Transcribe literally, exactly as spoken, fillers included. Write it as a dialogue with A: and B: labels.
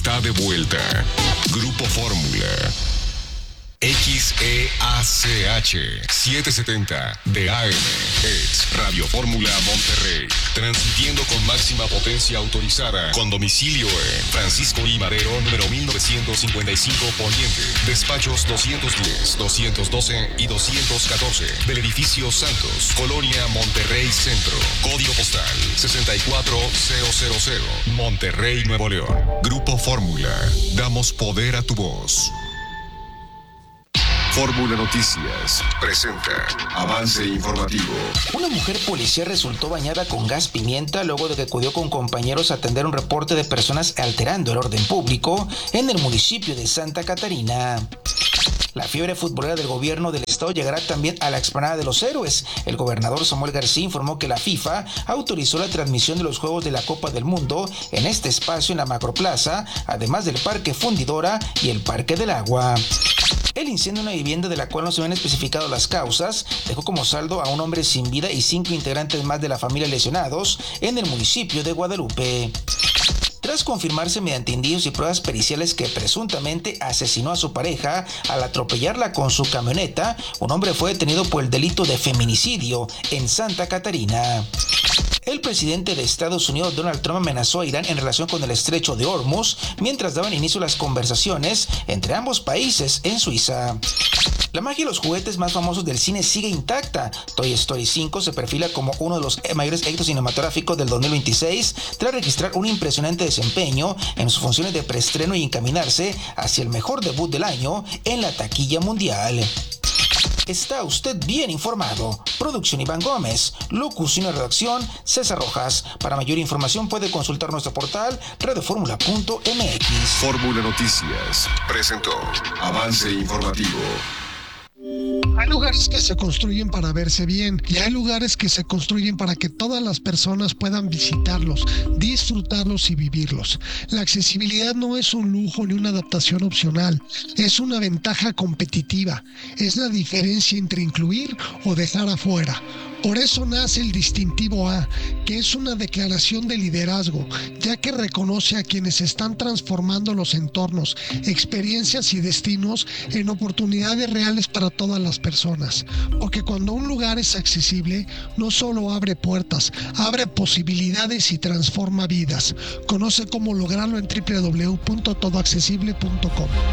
A: está de vuelta. Grupo Fórmula. X E A C H setecientos setenta de A M es Radio Fórmula Monterrey, transmitiendo con máxima potencia autorizada, con domicilio en Francisco I. Madero, número mil novecientos cincuenta y cinco Poniente, despachos doscientos diez, doscientos doce y doscientos catorce, del edificio Santos, Colonia Monterrey Centro, código postal sesenta y cuatro mil, Monterrey, Nuevo León. Grupo Fórmula, damos poder a tu voz. Fórmula Noticias presenta avance informativo.
B: Una mujer policía resultó bañada con gas pimienta luego de que acudió con compañeros a atender un reporte de personas alterando el orden público en el municipio de Santa Catarina. La fiebre futbolera del gobierno del estado llegará también a la explanada de los Héroes. El gobernador Samuel García informó que la FIFA autorizó la transmisión de los Juegos de la Copa del Mundo en este espacio en la Macroplaza, además del Parque Fundidora y el Parque del Agua. El incendio en una vivienda de la cual no se habían especificado las causas dejó como saldo a un hombre sin vida y cinco integrantes más de la familia lesionados en el municipio de Guadalupe. Tras confirmarse mediante indicios y pruebas periciales que presuntamente asesinó a su pareja al atropellarla con su camioneta, un hombre fue detenido por el delito de feminicidio en Santa Catarina. El presidente de Estados Unidos, Donald Trump, amenazó a Irán en relación con el estrecho de Hormuz mientras daban inicio a las conversaciones entre ambos países en Suiza. La magia de los juguetes más famosos del cine sigue intacta. Toy Story cinco se perfila como uno de los mayores éxitos cinematográficos del dos mil veintiséis tras registrar un impresionante desempeño en sus funciones de preestreno y encaminarse hacia el mejor debut del año en la taquilla mundial. Está usted bien informado. Producción Iván Gómez. Locución y redacción César Rojas. Para mayor información puede consultar nuestro portal radioformula punto m x.
A: Fórmula Noticias presentó avance informativo.
C: Hay lugares que se construyen para verse bien y hay lugares que se construyen para que todas las personas puedan visitarlos, disfrutarlos y vivirlos. La accesibilidad no es un lujo ni una adaptación opcional, es una ventaja competitiva, es la diferencia entre incluir o dejar afuera. Por eso nace el distintivo A, que es una declaración de liderazgo, ya que reconoce a quienes están transformando los entornos, experiencias y destinos en oportunidades reales para todas las personas. Porque cuando un lugar es accesible, no solo abre puertas, abre posibilidades y transforma vidas. Conoce cómo lograrlo en doble u doble u doble u punto todo accesible punto com.